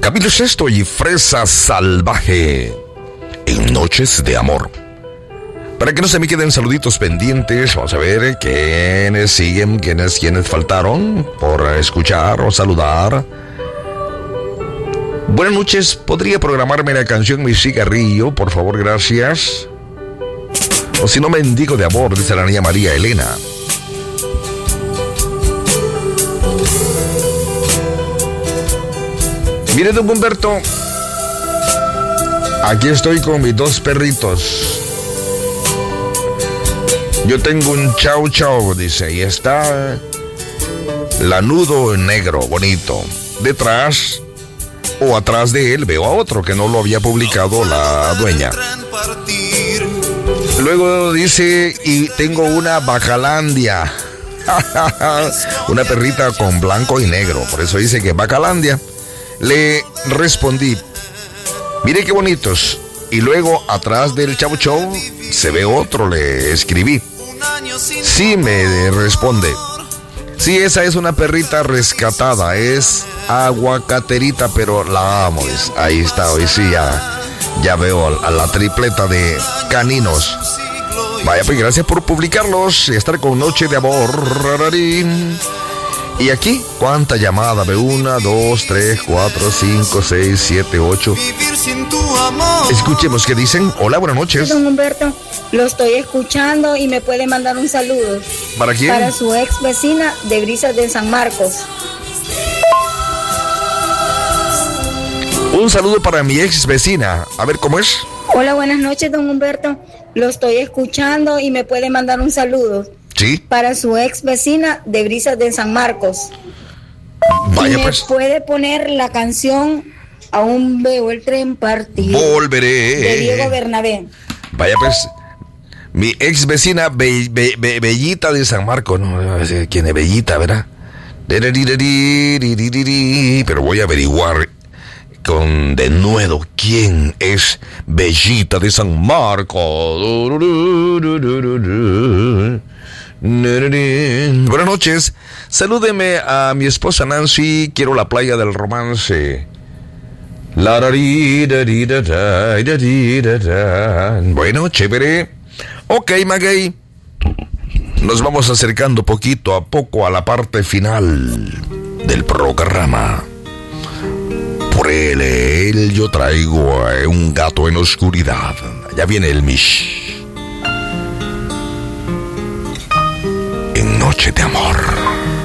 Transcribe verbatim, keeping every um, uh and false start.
Camilo Sesto y Fresa Salvaje en Noches de Amor. Para que no se me queden saluditos pendientes, vamos a ver quiénes siguen, quiénes, quiénes faltaron por escuchar o saludar. Buenas noches, ¿podría programarme la canción Mi Cigarrillo? Por favor, gracias. O si no, Mendigo de Amor, dice la niña María Elena. Mire, don Humberto, aquí estoy con mis dos perritos. Yo tengo un chau chau, dice, y está lanudo negro, bonito. Detrás o atrás de él veo a otro que no lo había publicado la dueña. Luego dice, y tengo una Bacalandia. Una perrita con blanco y negro, por eso dice que Bacalandia. Le respondí, mire qué bonitos. Y luego atrás del chau chau se ve otro, le escribí. Sí, me responde. Sí, esa es una perrita rescatada, es aguacaterita, pero la amo. Ahí está, hoy sí ya, ya veo a la tripleta de caninos. Vaya, pues gracias por publicarlos y estar con Noche de Amor. Y aquí, ¿cuánta llamada? Ve una, dos, tres, cuatro, cinco, seis, siete, ocho. Escuchemos qué dicen. Hola, buenas noches. Don Humberto, lo estoy escuchando y me puede mandar un saludo. ¿Para quién? Para su ex vecina de Brisas de San Marcos. Un saludo para mi ex vecina. A ver, ¿cómo es? Hola, buenas noches, don Humberto. Lo estoy escuchando y me puede mandar un saludo. Sí. Para su ex vecina de Brisas de San Marcos. Vaya, y me pues. puede poner la canción Aún veo el tren partir. Volveré. De Diego Bernabé. Vaya, pues. Mi ex vecina Be- Be- Be- Bellita de San Marcos. No, no sé quién es Bellita, ¿verdad? Pero voy a averiguar con denuedo quién es Bellita de San Marcos. Buenas noches, salúdeme a mi esposa Nancy, quiero la playa del romance. Bueno, chévere. Ok, Maguey, nos vamos acercando poquito a poco a la parte final del programa. Por él, él yo traigo a un gato en oscuridad. Ya viene el Mish. En Noche de Amor.